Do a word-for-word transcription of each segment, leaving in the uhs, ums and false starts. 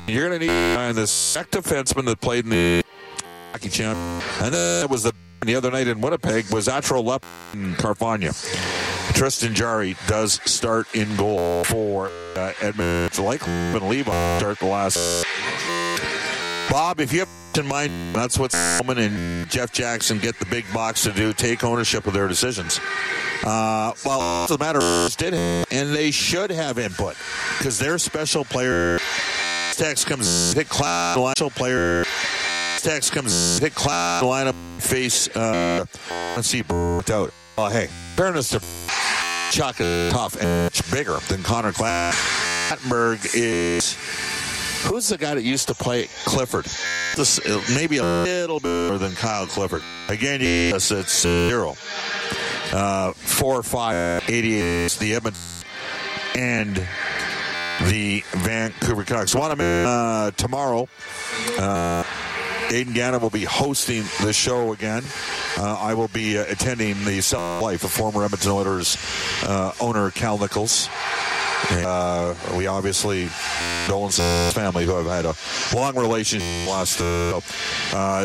You're going to need uh, this sec defenseman that played in the hockey champ. And then it was the, the other night in Winnipeg was Atro Lep in Carfagna. Tristan Jarry does start in goal for uh, Edmonton. It's likely going to leave on start the last. Bob, if you have in mind, that's what Solomon and Jeff Jackson get the big box to do, take ownership of their decisions. Uh, well, it doesn't matter who did it, and they should have input because their special player text comes hit class special player text comes hit class lineup face. Uh, let's see, burnt out. Oh, hey, fairness to Chuck is tough and much bigger than Connor Clapp. Attenberg is who's the guy that used to play at Clifford? This maybe a little bit more than Kyle Clifford. Again, yes, it's zero. Uh, four or five, eighty-eight, the Edmonton and the Vancouver Canucks. Want to uh, tomorrow, uh, Aidan Gannon will be hosting the show again. Uh, I will be uh, attending the Cell Life of former Edmonton Oilers uh, owner Cal Nichols. Uh, we obviously Dolan's family who have had a long relationship last uh, uh,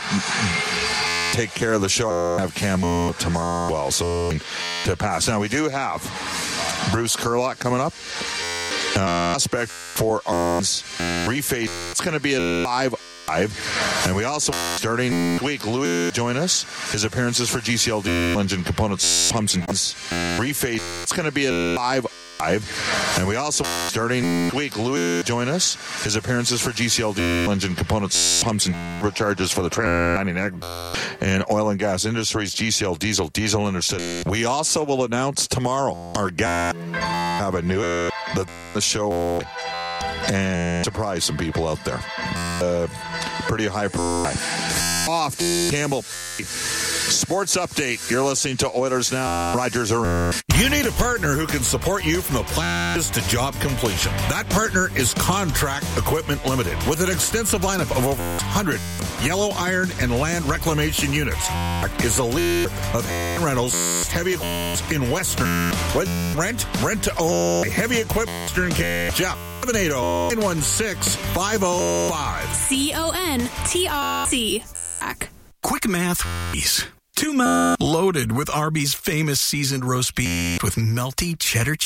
uh, take care of the show. Have Camo tomorrow well, so to pass. Now we do have Bruce Kurlock coming up. Uh, aspect for arms reface. It's going to be a live five, and we also starting this week. Louis join us. His appearances for G C L D engine components pumps and reface. It's going to be a live. And we also, starting this week, Louis join us. His appearances for G C L D engine components, pumps, and recharges for the training and oil and gas industries, G C L diesel, diesel industry. We also will announce tomorrow our guy have a new the, the show and surprise some people out there. Uh, pretty high price. Off Campbell. Sports Update. You're listening to Oilers Now. Rogers are. You need a partner who can support you from the plans to job completion. That partner is Contract Equipment Limited, with an extensive lineup of over one hundred yellow iron and land reclamation units. Is a leader of rentals, heavy equipment in Western. With rent, rent to own, heavy equipment, Western Canada. Jeff, seven eight zero, nine one six, five zero five. C O N T R C. Quick math, please. Two months loaded with Arby's famous seasoned roast beef with melty cheddar cheese.